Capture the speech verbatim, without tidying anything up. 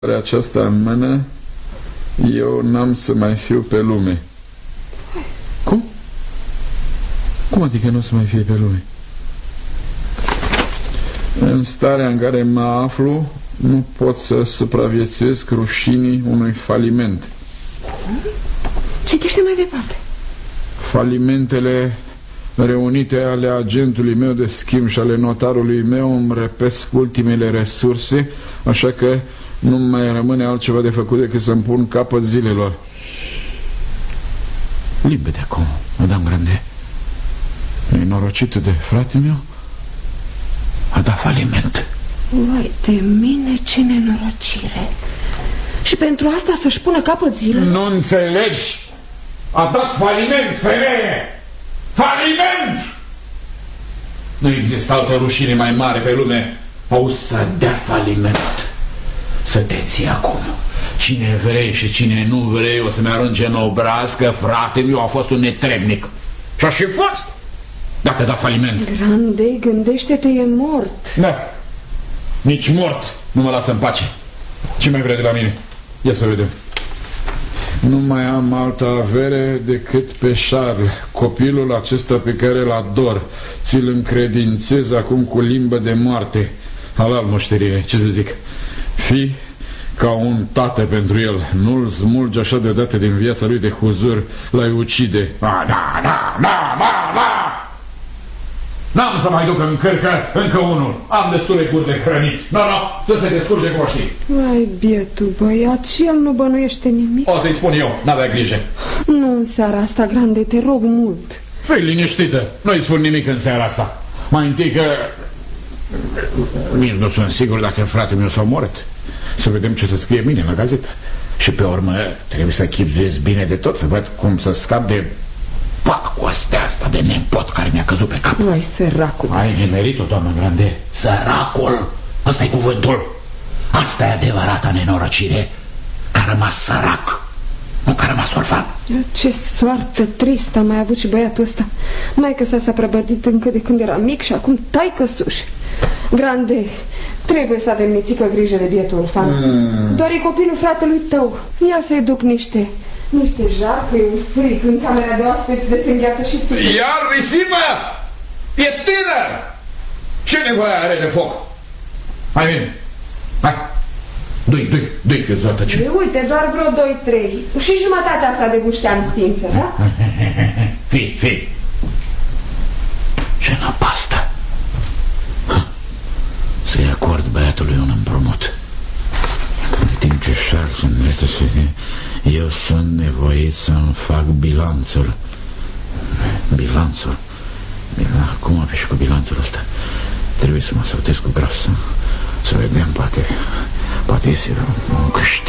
aceasta în mână, eu n-am să mai fiu pe lume. Cum? Cum adică nu o să mai fie pe lume? În starea în care mă aflu, nu pot să supraviețuiesc rușinii unui faliment. Citește mai departe. Falimentele reunite ale agentului meu de schimb și ale notarului meu îmi repesc ultimele resurse, așa că nu mai rămâne altceva de făcut decât să-mi pun capăt zilelor. Limpede acum, Madame Grande. Nenorocitul de frate meu a dat faliment. Vai de mine, ce nenorocire. Și pentru asta să-și pună capăt zilelor? Nu înțelegi? A dat faliment, femeie! Faliment! Nu există altă rușine mai mare pe lume. O să dea faliment. Să te ții acum. Cine vrei și cine nu vrei o să-mi arunce în obraz că fratele meu a fost un netrebnic. Și-a și fost. Dacă da faliment. Grande, gândește-te, e mort. Da. Nici mort nu mă lasă în pace. Ce mai vrei de la mine? Ia să vedem. Nu mai am altă avere decât pe Charles, copilul acesta pe care îl ador. Ți-l încredințez acum cu limbă de moarte. Halal, moșterire, ce să zic? Fii ca un tată pentru el. Nu-l smulgi așa deodată din viața lui de huzur. L-ai ucide. Da, da, da, da, da, da. N-am să mai duc în cărcă încă unul. Am destule curi de hrănit. Nu, no, nu, no, să se descurge cu oștii. Vai, bietul băiat, și el nu bănuiește nimic. O să-i spun eu, n-avea grijă. Nu în seara asta, Grande, te rog mult. Fii liniștită, nu-i spun nimic în seara asta. Mai întâi că nici nu sunt sigur dacă fratele meu s-a omorât. Să vedem ce să scrie mine la gazetă. Și pe urmă trebuie să chipzuiesc bine de tot, să văd cum să scap de pacostea asta de nepot care mi-a căzut pe cap. Vai, săracul. Ai nimerit-o, doamnă Grande. Săracul, ăsta e cuvântul. Asta e adevărata nenorocire. Că a rămas sărac, nu că a rămas orfan. Ce soartă tristă a mai avut și băiatul ăsta. Maică sa s-a prăbădit încă de când era mic și acum taică suși. Grande, trebuie să avem nițică grijă de bietul orfan. mm. Doar e copilul fratelui tău. Ia să-i duc niște Niște jarcă, un fric în camera de oaspeți de se îngheață și supă. Iar risipă! E tânăr! Ce nevoie are de foc? Hai, bine. Hai. Doi, doi, doi câți dată ce? Uite, doar vreo doi, trei. Și jumătatea asta de buștean stinsă, da? Fii, fii. Ce năpastă! Să-i acord băiatului un împrumut. În timp ce Charles îndretă să... Eu sunt nevoit să-mi fac bilanțul. Bilanțul? Cum a și cu bilanțul ăsta? Trebuie să mă sautez cu gras. Să vedem, poate Poate este un câștig.